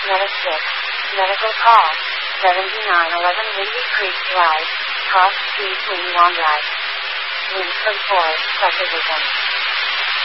Meta 6, medical call, 7911 Windy Creek Drive, Cross Street, Winnie Wong Drive. Winsford Forest, Subdivision.